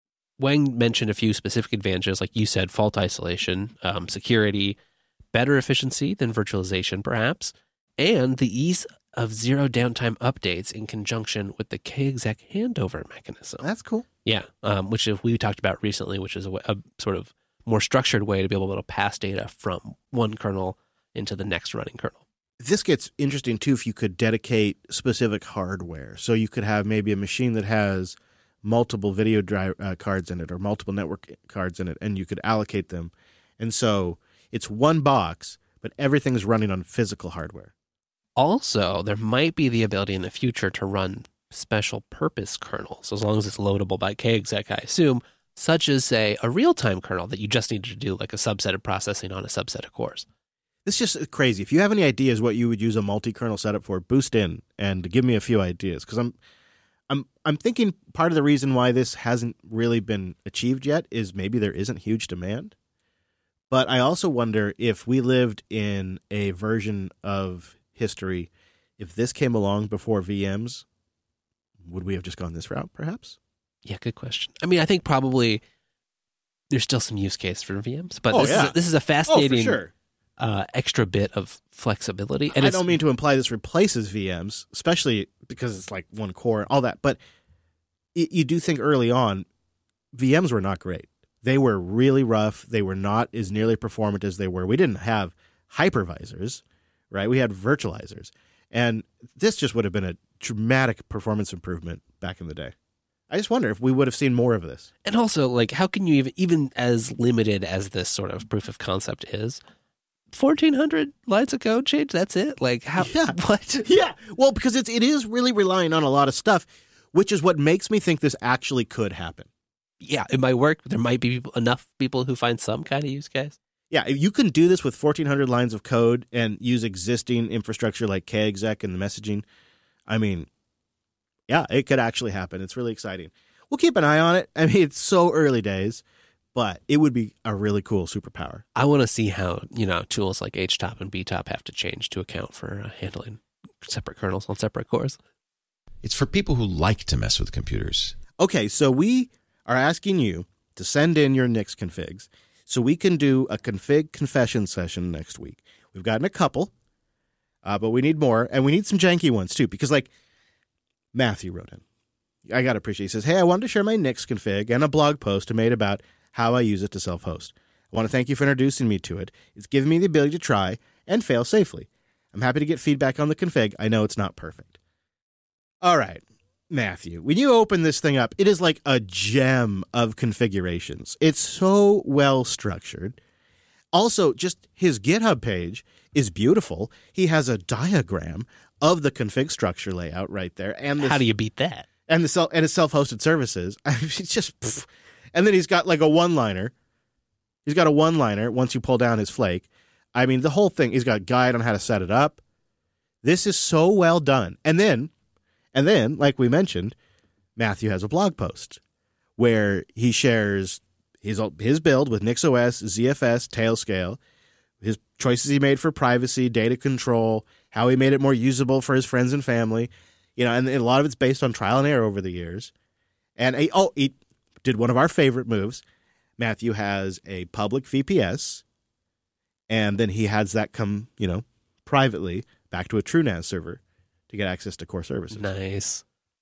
Wang mentioned a few specific advantages, like you said, fault isolation, um, security, better efficiency than virtualization, perhaps, and the ease of zero downtime updates in conjunction with the kexec handover mechanism. That's cool. Yeah, um, which we talked about recently, which is a, a sort of more structured way to be able to pass data from one kernel into the next running kernel. This gets interesting, too, if you could dedicate specific hardware. So you could have maybe a machine that has multiple video drive, uh, cards in it or multiple network cards in it, and you could allocate them. And so it's one box, but everything's running on physical hardware. Also, there might be the ability in the future to run special purpose kernels, as long as it's loadable by kexec, I assume, such as, say, a real-time kernel that you just needed to do like a subset of processing on a subset of cores. It's just crazy. If you have any ideas what you would use a multi-kernel setup for, boost in and give me a few ideas, because I'm, I'm, I'm thinking part of the reason why this hasn't really been achieved yet is maybe there isn't huge demand. But I also wonder if we lived in a version of history, if this came along before V Ms, would we have just gone this route, perhaps? Yeah, good question. I mean, I think probably there's still some use case for V Ms, but Oh, this, yeah. is a, this is a Oh, fascinating for sure. uh, extra bit of flexibility. And I it's, don't mean to imply this replaces V Ms, especially because it's like one core and all that. But y- you do think early on, V Ms were not great. They were really rough. They were not as nearly performant as they were. We didn't have hypervisors, right? We had virtualizers. And this just would have been a dramatic performance improvement back in the day. I just wonder if we would have seen more of this. And also, like, how can you even, even as limited as this sort of proof of concept is, fourteen hundred lines of code change? That's it? Like, how? Yeah. What? Yeah. Well, because it's, it is really relying on a lot of stuff, which is what makes me think this actually could happen. Yeah, it might work. There might be people, enough people who find some kind of use case. Yeah, if you can do this with fourteen hundred lines of code and use existing infrastructure like kexec and the messaging, I mean, yeah, it could actually happen. It's really exciting. We'll keep an eye on it. I mean, it's so early days, but it would be a really cool superpower. I want to see how, you know, tools like H top and B top have to change to account for uh, handling separate kernels on separate cores. It's for people who like to mess with computers. Okay, so we are asking you to send in your Nix configs so we can do a config confession session next week. We've gotten a couple, uh, but we need more, and we need some janky ones too, because like Matthew wrote in. I got to appreciate it. He says, hey, I wanted to share my Nix config and a blog post I made about how I use it to self-host. I want to thank you for introducing me to it. It's given me the ability to try and fail safely. I'm happy to get feedback on the config. I know it's not perfect. All right, Matthew, when you open this thing up, it is like a gem of configurations. It's so well structured. Also, just his GitHub page is beautiful. He has a diagram of the config structure layout right there. And this, how do you beat that? And the self and his self-hosted services. I mean, it's just, pff. And then he's got like a one-liner. He's got a one-liner once you pull down his flake. I mean, the whole thing. He's got a guide on how to set it up. This is so well done. And then, and then, like we mentioned, Matthew has a blog post where he shares his his build with NixOS, Z F S, Tailscale, his choices he made for privacy, data control, how he made it more usable for his friends and family. You know, and a lot of it's based on trial and error over the years. And a, oh, he did one of our favorite moves. Matthew has a public V P S, and then he has that come, you know, privately back to a TrueNAS server to get access to core services. Nice.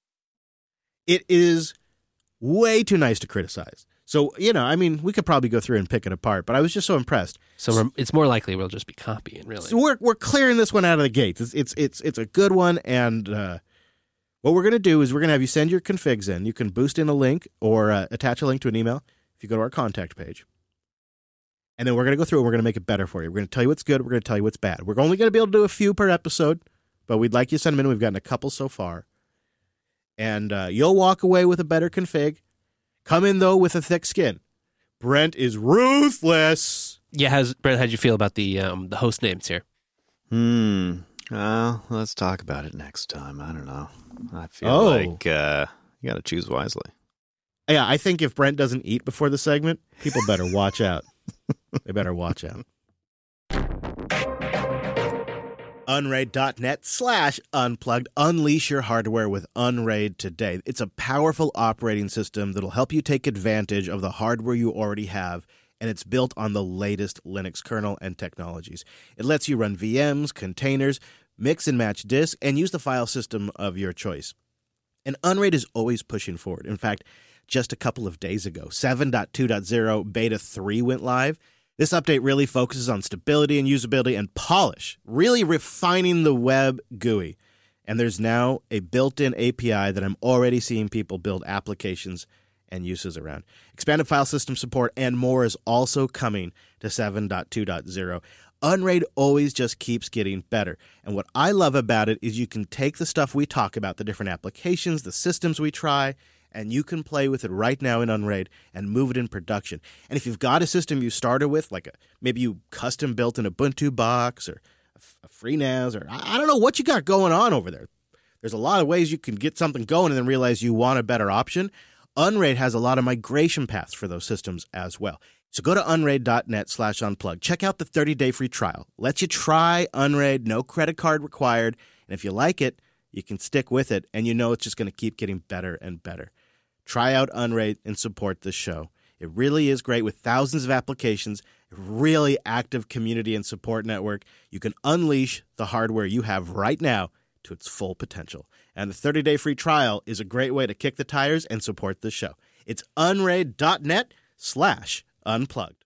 It is way too nice to criticize. So, you know, I mean, we could probably go through and pick it apart, but I was just so impressed. So we're, it's more likely we'll just be copying, really. So we're we're clearing this one out of the gates. It's it's it's, it's a good one, and uh, what we're going to do is we're going to have you send your configs in. You can boost in a link or uh, attach a link to an email if you go to our contact page. And then we're going to go through and we're going to make it better for you. We're going to tell you what's good. We're going to tell you what's bad. We're only going to be able to do a few per episode, but we'd like you to send them in. We've gotten a couple so far. And uh, you'll walk away with a better config. Come in, though, with a thick skin. Brent is ruthless. Yeah, how's, Brent, how'd you feel about the um, the host names here? Hmm. Well, let's talk about it next time. I don't know. I feel Oh. like uh, you got to choose wisely. Yeah, I think if Brent doesn't eat before the segment, people better watch out. They better watch out. Unraid.net slash unplugged. Unleash your hardware with Unraid today. It's a powerful operating system that'll help you take advantage of the hardware you already have, and it's built on the latest Linux kernel and technologies. It lets you run V Ms, containers, mix and match disks, and use the file system of your choice. And Unraid is always pushing forward. In fact, just a couple of days ago, seven point two point oh Beta three went live. This update really focuses on stability and usability and polish, really refining the web G U I. And there's now a built-in A P I that I'm already seeing people build applications and uses around. Expanded file system support and more is also coming to seven point two point oh. Unraid always just keeps getting better. And what I love about it is you can take the stuff we talk about, the different applications, the systems we try, and you can play with it right now in Unraid and move it in production. And if you've got a system you started with, like a, maybe you custom built an Ubuntu box or a FreeNAS, or I don't know what you got going on over there. There's a lot of ways you can get something going and then realize you want a better option. Unraid has a lot of migration paths for those systems as well. So go to unraid.net slash unplug. Check out the thirty-day free trial. Let you try Unraid, no credit card required. And if you like it, you can stick with it, and you know it's just going to keep getting better and better. Try out Unraid and support this show. It really is great with thousands of applications, a really active community and support network. You can unleash the hardware you have right now to its full potential. And the thirty-day free trial is a great way to kick the tires and support this show. It's unraid.net slash unplugged.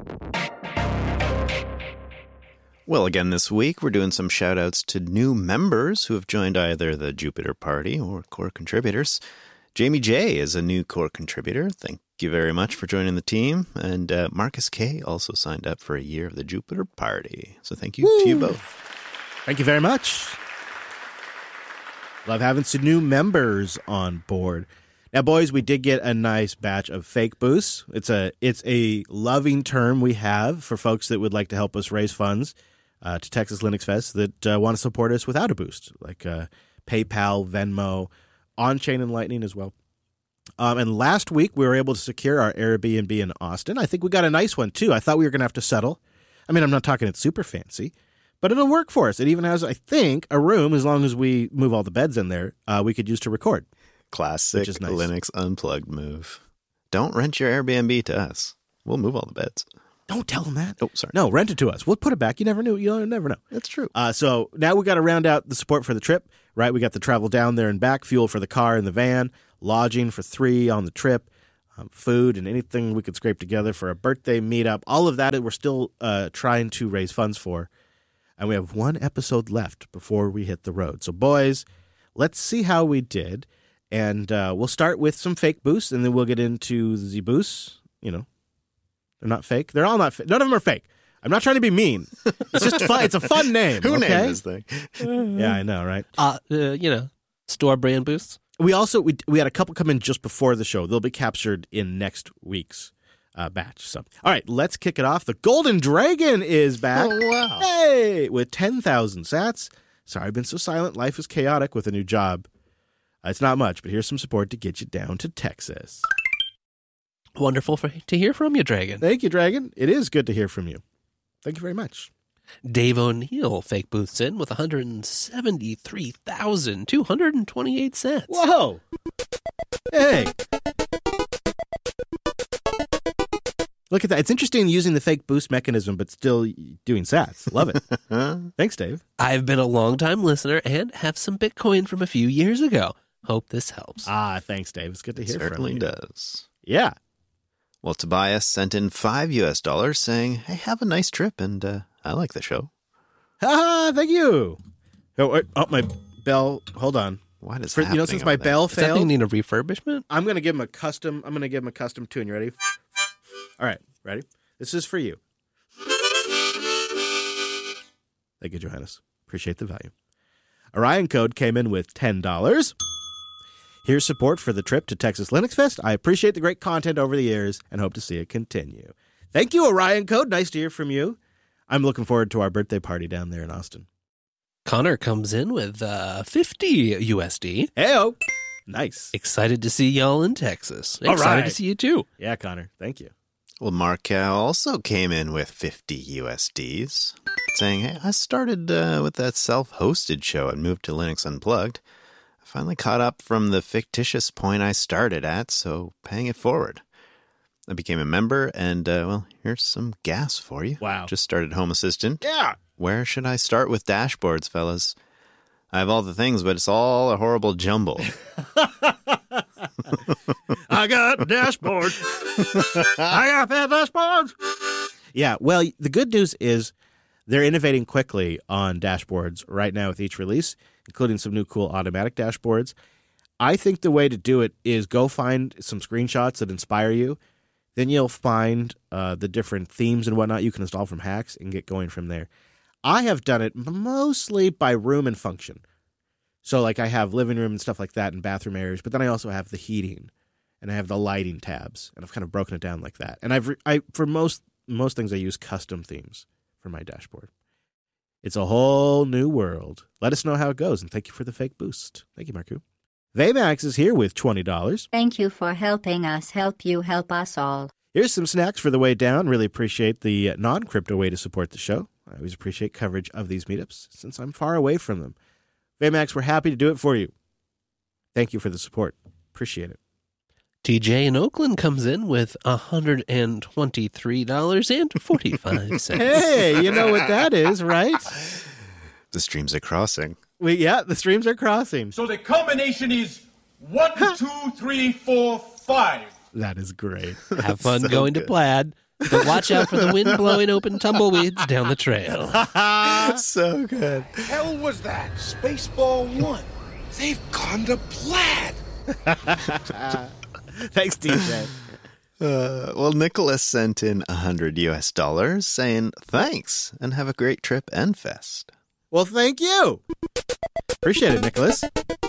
Well, again, this week we're doing some shout-outs to new members who have joined either the Jupiter Party or core contributors. Jamie J is a new core contributor. Thank you very much for joining the team. And uh, Marcus K also signed up for a year of the Jupiter Party. So thank you Woo. to you both. Thank you very much. Love having some new members on board. Now, boys, we did get a nice batch of fake boosts. It's a it's a loving term we have for folks that would like to help us raise funds uh, to Texas Linux Fest that uh, want to support us without a boost, like uh, PayPal, Venmo, on-chain and Lightning as well. Um, and last week, we were able to secure our Airbnb in Austin. I think we got a nice one, too. I thought we were going to have to settle. I mean, I'm not talking it's super fancy, but it'll work for us. It even has, I think, a room, as long as we move all the beds in there, uh, we could use to record. Classic Which is nice. Linux unplugged move. Don't rent your Airbnb to us. We'll move all the beds. Don't tell them that. Oh, sorry. No, rent it to us. We'll put it back. You never knew. You'll never know. That's true. Uh, so now we got to round out the support for the trip, right? We got the travel down there and back, fuel for the car and the van, lodging for three on the trip, um, food and anything we could scrape together for a birthday meetup. All of that we're still uh, trying to raise funds for. And we have one episode left before we hit the road. So, boys, let's see how we did. And uh, we'll start with some fake boosts, and then we'll get into the boosts. You know, they're not fake. They're all not fake. None of them are fake. I'm not trying to be mean. It's just fun. It's a fun name. Who okay? named this thing? Yeah, I know, right? Uh, uh, you know, store brand boosts. We also we we had a couple come in just before the show. They'll be captured in next week's uh, batch. So, all right, let's kick it off. The Golden Dragon is back. Oh, wow. Hey, with ten thousand sats. Sorry, I've been so silent. Life is chaotic with a new job. Uh, it's not much, but here's some support to get you down to Texas. Wonderful for, to hear from you, Dragon. Thank you, Dragon. It is good to hear from you. Thank you very much. Dave O'Neill fake boosts in with one hundred seventy-three thousand two hundred twenty-eight cents. Whoa! Hey! Look at that. It's interesting using the fake boost mechanism, but still doing sats. Love it. Thanks, Dave. I've been a long-time listener and have some Bitcoin from a few years ago. Hope this helps. Ah, thanks, Dave. It's good to hear Certainly from you. does. Yeah. Well, Tobias sent in five U S dollars saying, hey, have a nice trip, and uh, I like the show. Ah, thank you. Oh, wait, oh, my bell. Hold on. Why does For, that you know, since my bell Does that thing failed, need a refurbishment? I'm going to give him a custom. I'm going to give him a custom tune. You ready? All right. Ready? This is for you. Thank you, Johannes. Appreciate the value. Orion Code came in with ten dollars. Here's support for the trip to Texas Linux Fest. I appreciate the great content over the years and hope to see it continue. Thank you, Orion Code. Nice to hear from you. I'm looking forward to our birthday party down there in Austin. Connor comes in with uh, fifty U S D. Heyo. Nice. Excited to see y'all in Texas. All Excited right. to see you too. Yeah, Connor. Thank you. Well, Markel also came in with fifty U S Ds, saying, hey, I started uh, with that self-hosted show and moved to Linux Unplugged. I finally caught up from the fictitious point I started at, so paying it forward. I became a member, and, uh, well, here's some gas for you. Wow. Just started Home Assistant. Yeah. Where should I start with dashboards, fellas? I have all the things, but it's all a horrible jumble. I got dashboard. I got that dashboard. Yeah, well, the good news is they're innovating quickly on dashboards right now with each release, including some new cool automatic dashboards. I think the way to do it is go find some screenshots that inspire you. Then you'll find uh, the different themes and whatnot you can install from hacks and get going from there. I have done it mostly by room and function. So like I have living room and stuff like that and bathroom areas, but then I also have the heating and I have the lighting tabs, and I've kind of broken it down like that. And I've re- I for most most things I use custom themes for my dashboard. It's a whole new world. Let us know how it goes, and thank you for the fake boost. Thank you, Marku. Vaymax is here with twenty dollars. Thank you for helping us help you help us all. Here's some snacks for the way down. Really appreciate the non-crypto way to support the show. I always appreciate coverage of these meetups since I'm far away from them. Vaymax, we're happy to do it for you. Thank you for the support. Appreciate it. T J in Oakland comes in with one hundred twenty-three dollars and forty-five cents. Hey, you know what that is, right? The streams are crossing. We, yeah, the streams are crossing. So the combination is one, two, three, four, five. That is great. Have fun So going good. to Plaid, but watch out for the wind blowing open tumbleweeds down the trail. So good. Hell was that? Spaceball one. They've gone to Plaid. Thanks, D J. Uh, well, Nicholas sent in one hundred U S dollars saying thanks and have a great trip and fest. Well, thank you. Appreciate it, Nicholas.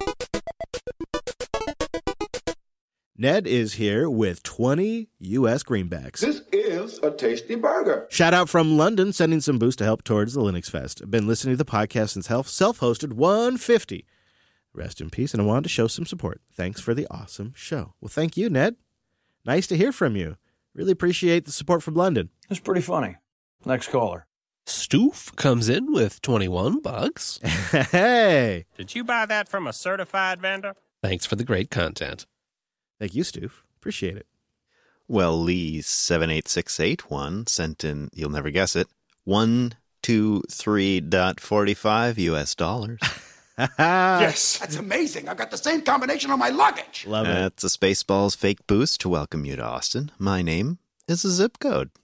Ned is here with twenty U S greenbacks. This is a tasty burger. Shout out from London, sending some boost to help towards the Linux Fest. I've been listening to the podcast since self-hosted one fifty. Rest in peace, and I wanted to show some support. Thanks for the awesome show. Well, thank you, Ned. Nice to hear from you. Really appreciate the support from London. That's pretty funny. Next caller. Stoof comes in with twenty-one bucks. Hey. Did you buy that from a certified vendor? Thanks for the great content. Thank you, Stoof. Appreciate it. Well, Lee seven eight six eight one sent in, you'll never guess it, one two three dot four five U S dollars. Yes, that's amazing. I've got the same combination on my luggage. Love it. That's a Spaceballs fake boost to welcome you to Austin. My name is a zip code.